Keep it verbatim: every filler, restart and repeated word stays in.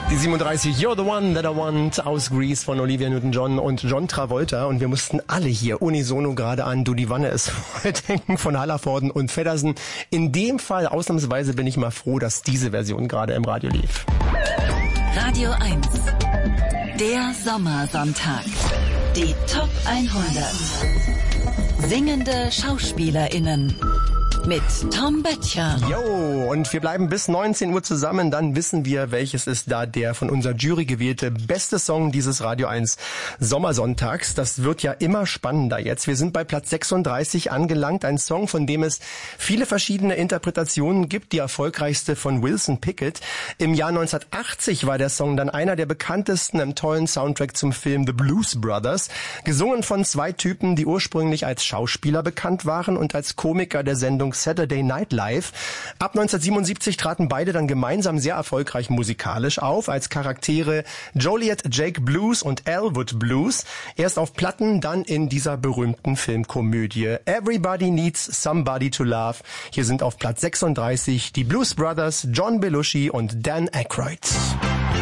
Die siebenunddreißig, You're the One That I Want aus Grease von Olivia Newton-John und John Travolta. Und wir mussten alle hier unisono gerade an Du die Wanne ist voll denken von Hallervorden und Feddersen. In dem Fall ausnahmsweise bin ich mal froh, dass diese Version gerade im Radio lief. Radio eins. Der Sommersonntag. Die Top hundert. Singende SchauspielerInnen. Mit Tom Böttcher. Jo, und wir bleiben bis neunzehn Uhr zusammen, dann wissen wir, welches ist da der von unserer Jury gewählte beste Song dieses Radio eins Sommersonntags. Das wird ja immer spannender jetzt. Wir sind bei Platz sechsunddreißig angelangt, ein Song, von dem es viele verschiedene Interpretationen gibt. Die erfolgreichste von Wilson Pickett. Im Jahr neunzehnhundertachtzig war der Song dann einer der bekanntesten im tollen Soundtrack zum Film The Blues Brothers. Gesungen von zwei Typen, die ursprünglich als Schauspieler bekannt waren und als Komiker der Sendung Saturday Night Live. Ab neunzehnhundertsiebenundsiebzig traten beide dann gemeinsam sehr erfolgreich musikalisch auf, als Charaktere Joliet Jake Blues und Elwood Blues. Erst auf Platten, dann in dieser berühmten Filmkomödie Everybody Needs Somebody to Love. Hier sind auf Platz sechsunddreißig die Blues Brothers, John Belushi und Dan Aykroyd.